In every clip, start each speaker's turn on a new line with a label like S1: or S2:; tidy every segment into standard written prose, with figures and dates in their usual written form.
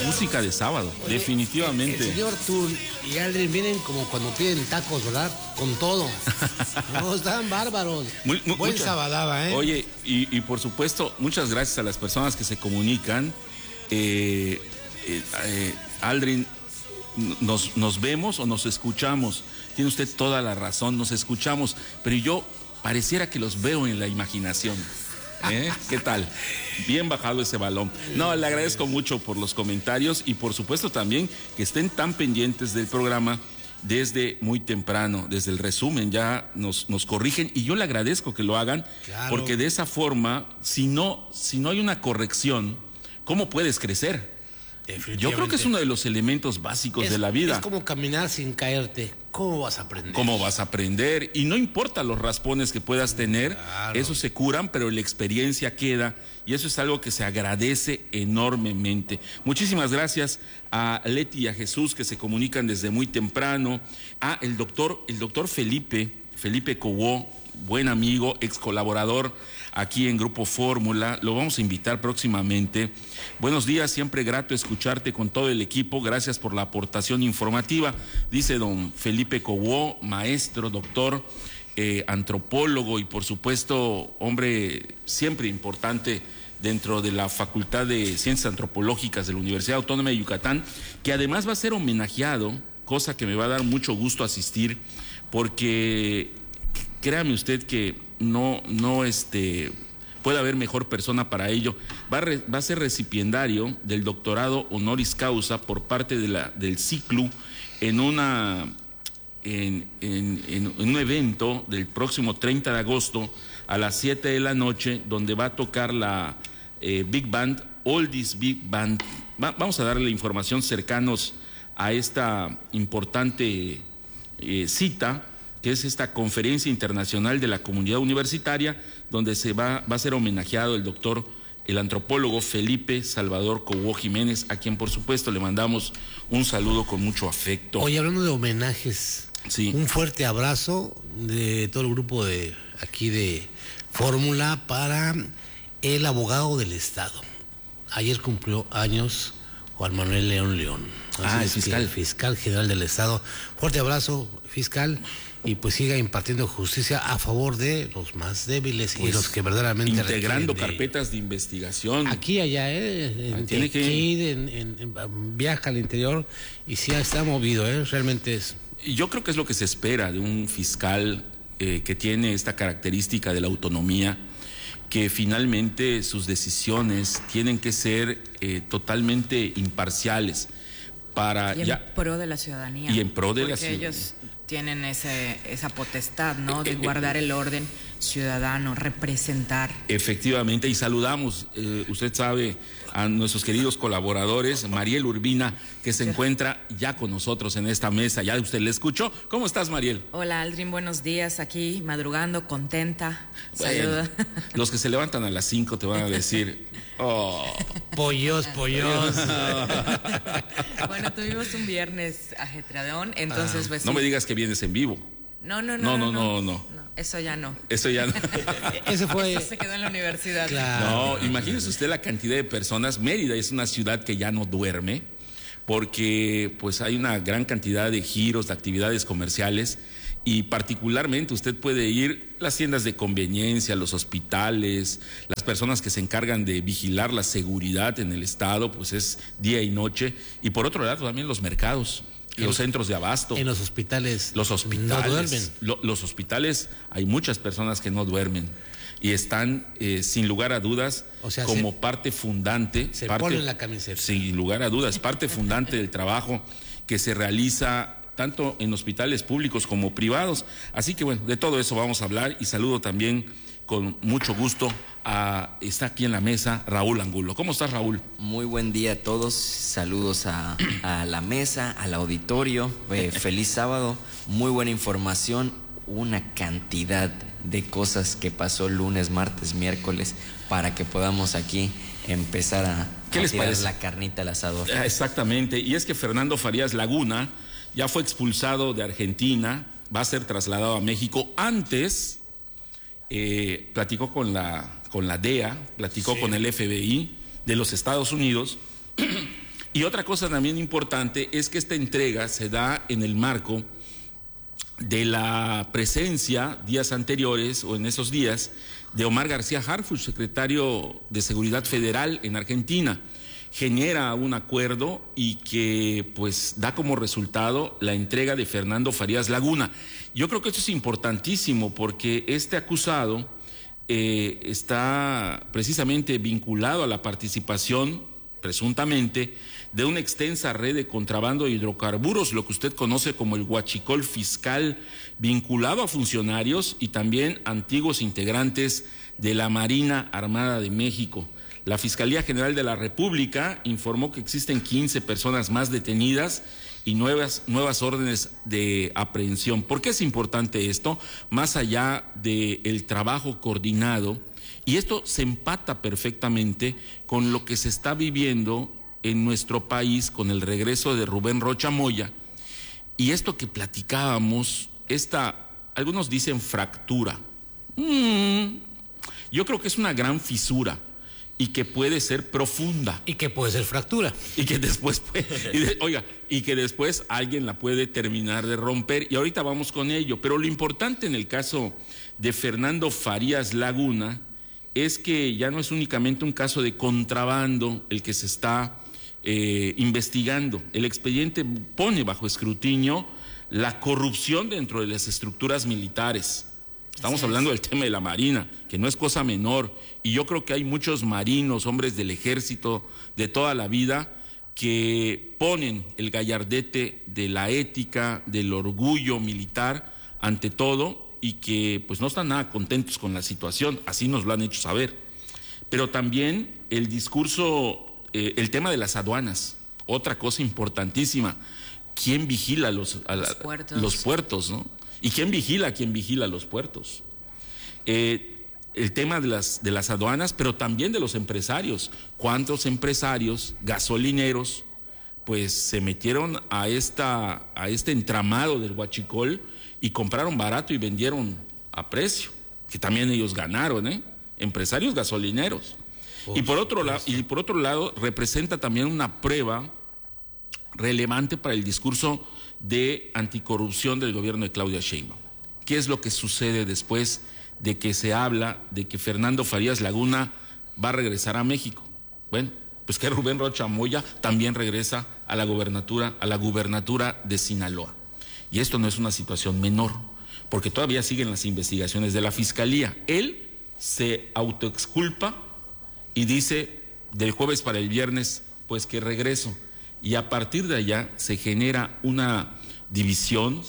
S1: música de sábado, definitivamente.
S2: El señor Tool y Aldrin vienen como cuando piden tacos, ¿verdad? Con todo. No, están bárbaros. Buen sabadaba, ¿eh?
S1: Oye, y por supuesto, muchas gracias a las personas que se comunican. Aldrin, nos vemos o nos escuchamos. Tiene usted toda la razón, nos escuchamos, pero yo pareciera que los veo en la imaginación. ¿Qué tal? Bien bajado ese balón. No, le agradezco mucho por los comentarios y por supuesto también que estén tan pendientes del programa desde muy temprano, desde el resumen ya nos corrigen y yo le agradezco que lo hagan, claro, porque de esa forma, si no hay una corrección, ¿cómo puedes crecer? Yo creo que es uno de los elementos básicos de la vida.
S2: Es como caminar sin caerte. ¿Cómo vas a aprender?
S1: ¿Cómo vas a aprender? Y no importa los raspones que puedas tener, claro, esos se curan, pero la experiencia queda y eso es algo que se agradece enormemente. Muchísimas gracias a Leti y a Jesús que se comunican desde muy temprano. El doctor Felipe Cobó, buen amigo, ex colaborador aquí en Grupo Fórmula, lo vamos a invitar próximamente. Buenos días, siempre grato escucharte con todo el equipo, gracias por la aportación informativa, dice don Felipe Cobó, maestro, doctor, antropólogo y por supuesto hombre siempre importante dentro de la Facultad de Ciencias Antropológicas de la Universidad Autónoma de Yucatán, que además va a ser homenajeado, cosa que me va a dar mucho gusto asistir, porque créame usted que no puede haber mejor persona para ello. Va a ser recipiendario del doctorado honoris causa por parte del CICLU en un evento del próximo 30 de agosto a las 7 de la noche, donde va a tocar la Big Band, Oldies Big Band. Vamos a darle información cercanos a esta importante cita, que es esta conferencia internacional de la comunidad universitaria, donde va a ser homenajeado el antropólogo Felipe Salvador Cobó Jiménez, a quien por supuesto le mandamos un saludo con mucho afecto.
S2: Oye, hablando de homenajes,
S1: sí,
S2: un fuerte abrazo de todo el grupo de aquí de Fórmula para el abogado del Estado. Ayer cumplió años Juan Manuel León.
S1: El fiscal.
S2: El fiscal general del Estado. Fuerte abrazo, fiscal. Y pues siga impartiendo justicia a favor de los más débiles, pues, y los que verdaderamente
S1: integrando carpetas de investigación
S2: aquí y allá,
S1: tiene que
S2: ir viaja al interior y sí está movido, realmente es.
S1: Y yo creo que es lo que se espera de un fiscal que tiene esta característica de la autonomía, que finalmente sus decisiones tienen que ser totalmente imparciales
S3: y en pro de la ciudadanía,
S1: y en pro de la ciudadanía.
S3: Ellos tienen esa potestad, ¿no? De guardar el orden ciudadano, representar.
S1: Efectivamente, y saludamos, usted sabe, a nuestros queridos colaboradores, Mariel Urbina, que se encuentra ya con nosotros en esta mesa. Ya usted le escuchó. ¿Cómo estás, Mariel?
S3: Hola, Aldrin, buenos días, aquí madrugando, contenta.
S1: Bueno, saluda. Los que se levantan a las 5 te van a decir,
S2: pollos.
S3: Bueno, tuvimos un viernes ajetreadón, entonces pues
S1: no me digas que vienes en vivo.
S3: No. Eso ya no.
S1: Eso
S3: se quedó en la universidad.
S1: Claro. No, imagínese usted la cantidad de personas. Mérida es una ciudad que ya no duerme, porque pues hay una gran cantidad de giros, de actividades comerciales, y particularmente usted puede ir a las tiendas de conveniencia, los hospitales, las personas que se encargan de vigilar la seguridad en el estado, pues es día y noche, y por otro lado también los mercados. Los centros de abasto.
S2: En los hospitales.
S1: Los hospitales.
S2: No duermen.
S1: Los hospitales, hay muchas personas que no duermen y están, sin lugar a dudas, como parte fundante.
S2: Se ponen la camiseta.
S1: Sin lugar a dudas, parte fundante del trabajo que se realiza tanto en hospitales públicos como privados. Así que bueno, de todo eso vamos a hablar y saludo también con mucho gusto está aquí en la mesa Raúl Angulo. ¿Cómo estás, Raúl?
S4: Muy buen día a todos, saludos a la mesa, al auditorio, feliz sábado, muy buena información, una cantidad de cosas que pasó lunes, martes, miércoles, para que podamos aquí empezar a tirar la carnita al asador.
S1: Exactamente, y es que Fernando Farías Laguna ya fue expulsado de Argentina, va a ser trasladado a México. Antes platicó con la DEA, platicó con el FBI de los Estados Unidos Y otra cosa también importante es que esta entrega se da en el marco de la presencia días anteriores o en esos días de Omar García Harfuch, secretario de Seguridad Federal en Argentina. Genera un acuerdo y que pues da como resultado la entrega de Fernando Farías Laguna. Yo creo que esto es importantísimo porque este acusado está precisamente vinculado a la participación, presuntamente, de una extensa red de contrabando de hidrocarburos, lo que usted conoce como el huachicol fiscal, vinculado a funcionarios y también antiguos integrantes de la Marina Armada de México. La Fiscalía General de la República informó que existen 15 personas más detenidas y nuevas órdenes de aprehensión. ¿Por qué es importante esto? Más allá del trabajo coordinado, y esto se empata perfectamente con lo que se está viviendo en nuestro país con el regreso de Rubén Rocha Moya, y esto que platicábamos, algunos dicen fractura. Yo creo que es una gran fisura y que puede ser profunda.
S2: Y que puede ser fractura.
S1: Y que después y que después alguien la puede terminar de romper. Y ahorita vamos con ello. Pero lo importante en el caso de Fernando Farías Laguna es que ya no es únicamente un caso de contrabando el que se está investigando. El expediente pone bajo escrutinio la corrupción dentro de las estructuras militares. Estamos hablando del tema de la Marina, que no es cosa menor, y yo creo que hay muchos marinos, hombres del ejército de toda la vida, que ponen el gallardete de la ética, del orgullo militar ante todo, y que pues no están nada contentos con la situación, así nos lo han hecho saber. Pero también el discurso, el tema de las aduanas, otra cosa importantísima. ¿Quién vigila los puertos, ¿no? ¿Y quién vigila los puertos? El tema de las aduanas, pero también de los empresarios. ¿Cuántos empresarios gasolineros pues se metieron a este entramado del huachicol y compraron barato y vendieron a precio? Que también ellos ganaron, empresarios gasolineros. Y por otro lado, representa también una prueba relevante para el discurso de anticorrupción del gobierno de Claudia Sheinbaum. ¿Qué es lo que sucede después de que se habla de que Fernando Farías Laguna va a regresar a México? Bueno, pues que Rubén Rocha Moya también regresa a la gubernatura de Sinaloa. Y esto no es una situación menor, porque todavía siguen las investigaciones de la Fiscalía. Él se autoexculpa y dice del jueves para el viernes, pues que regreso. Y a partir de allá se genera una división,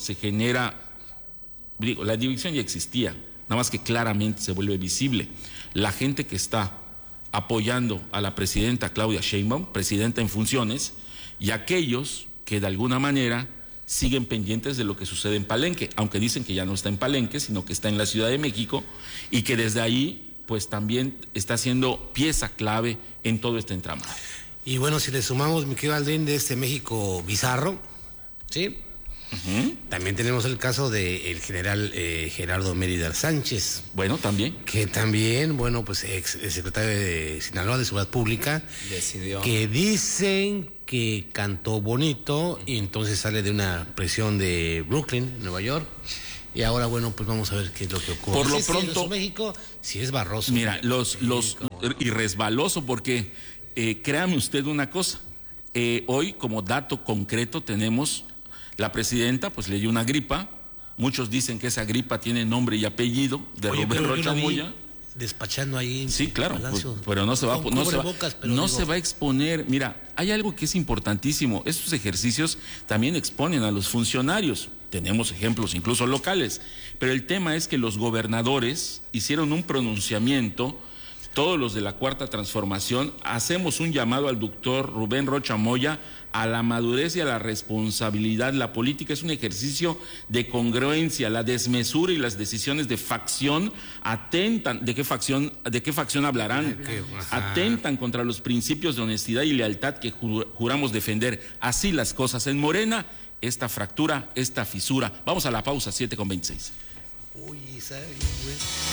S1: la división ya existía, nada más que claramente se vuelve visible. La gente que está apoyando a la presidenta Claudia Sheinbaum, presidenta en funciones, y aquellos que de alguna manera siguen pendientes de lo que sucede en Palenque, aunque dicen que ya no está en Palenque, sino que está en la Ciudad de México, y que desde ahí pues también está siendo pieza clave en todo este entramado.
S2: Y bueno, si le sumamos, mi querido Aldrin, de este México bizarro, ¿sí? También tenemos el caso del general Gerardo Mérida Sánchez.
S1: Bueno, también.
S2: Que también, bueno, pues ex secretario de Sinaloa de Seguridad Pública.
S4: Decidió.
S2: Que dicen que cantó bonito y entonces sale de una prisión de Brooklyn, Nueva York. Y ahora, bueno, pues vamos a ver qué es lo que ocurre.
S1: Por lo pronto,
S2: México, si es barroso.
S1: Mira, y resbaloso, porque créame usted una cosa. Hoy, como dato concreto, tenemos la presidenta, pues le dio una gripa. Muchos dicen que esa gripa tiene nombre y apellido de Rubén Rocha Moya.
S2: Despachando ahí.
S1: Sí, claro, pero no se va a exponer. Mira, hay algo que es importantísimo. Estos ejercicios también exponen a los funcionarios. Tenemos ejemplos incluso locales. Pero el tema es que los gobernadores hicieron un pronunciamiento. Todos los de la Cuarta Transformación hacemos un llamado al doctor Rubén Rocha Moya a la madurez y a la responsabilidad. La política es un ejercicio de congruencia. La desmesura y las decisiones de facción atentan. ¿De qué facción hablarán? Atentan contra los principios de honestidad y lealtad que juramos defender. Así las cosas en Morena, esta fractura, esta fisura. Vamos a la pausa, 7:26.
S2: Uy, ¿sabes, güey?